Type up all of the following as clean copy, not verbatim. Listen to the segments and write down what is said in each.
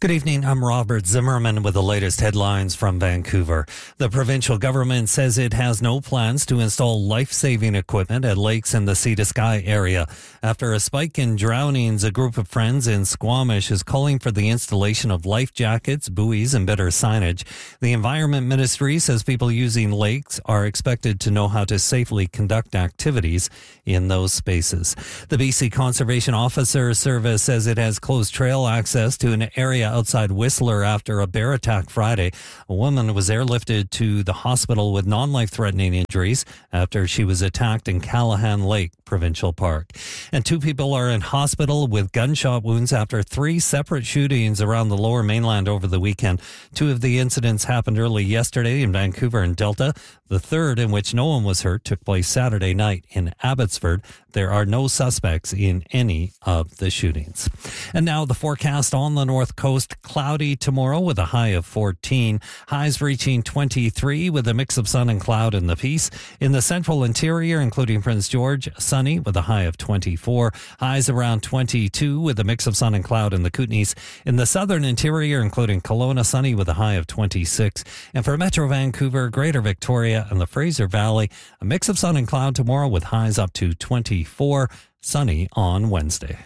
Good evening, I'm Robert Zimmerman with the latest headlines from Vancouver. The provincial government says it has no plans to install life-saving equipment at lakes in the Sea to Sky area. After a spike in drownings, a group of friends in Squamish is calling for the installation of life jackets, buoys, and better signage. The Environment Ministry says people using lakes are expected to know how to safely conduct activities in those spaces. The BC Conservation Officer Service says it has closed trail access to an area outside Whistler after a bear attack Friday. A woman was airlifted to the hospital with non-life-threatening injuries after she was attacked in Callahan Lake Provincial Park. And 2 people are in hospital with gunshot wounds after 3 separate shootings around the Lower Mainland over the weekend. 2 of the incidents happened early yesterday in Vancouver and Delta. The third, in which no one was hurt, took place Saturday night in Abbotsford. There are no suspects in any of the shootings. And now the forecast on the north coast. Cloudy tomorrow with a high of 14. Highs reaching 23 with a mix of sun and cloud in the Peace. In the central interior, including Prince George, sunny with a high of 24. Highs around 22 with a mix of sun and cloud in the Kootenays. In the southern interior, including Kelowna, sunny with a high of 26. And for Metro Vancouver, Greater Victoria, and the Fraser Valley, a mix of sun and cloud tomorrow with highs up to 24, sunny on Wednesday.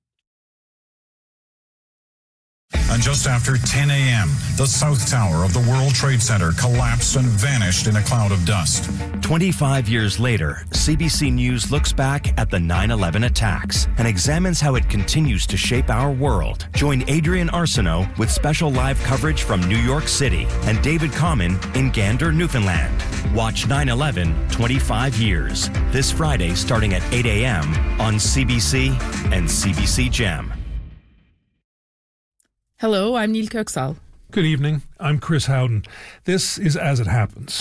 And just after 10 a.m., the South Tower of the World Trade Center collapsed and vanished in a cloud of dust. 25 years later, CBC News looks back at the 9/11 attacks and examines how it continues to shape our world. Join Adrian Arsenault with special live coverage from New York City and David Common in Gander, Newfoundland. Watch 9/11 25 years this Friday starting at 8 a.m. on CBC and CBC Gem. Hello, I'm Neil Kirksall. Good evening, I'm Chris Howden. This is As It Happens.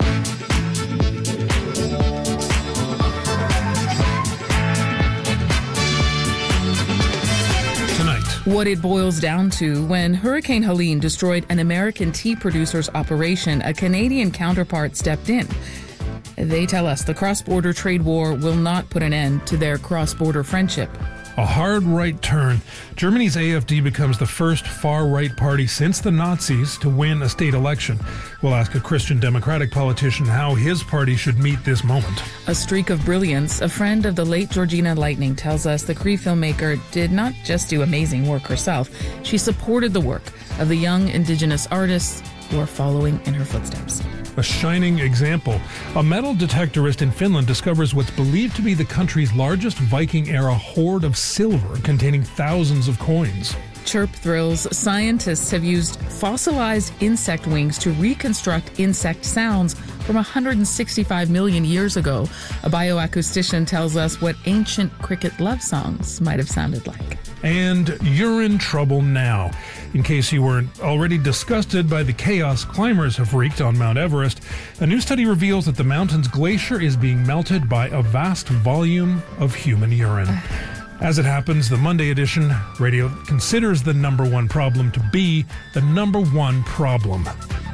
Tonight, what it boils down to: when Hurricane Helene destroyed an American tea producer's operation, a Canadian counterpart stepped in. They tell us the cross-border trade war will not put an end to their cross-border friendship. a hard right turn. Germany's AfD becomes the first far-right party since the Nazis to win a state election. We'll ask a Christian Democratic politician how his party should meet this moment. A streak of brilliance. A friend of the late Georgina Lightning tells us the Cree filmmaker did not just do amazing work herself. She supported the work of the young Indigenous artists who are following in her footsteps. A shining example. A metal detectorist in Finland discovers what's believed to be the country's largest Viking-era hoard of silver containing thousands of coins. Chirp thrills. Scientists have used fossilized insect wings to reconstruct insect sounds from 165 million years ago. A bioacoustician tells us what ancient cricket love songs might have sounded like. And you're in trouble now. In case you weren't already disgusted by the chaos climbers have wreaked on Mount Everest, a new study reveals that the mountain's glacier is being melted by a vast volume of human urine. As it happens, the Monday edition radio considers the number one problem to be the number one problem.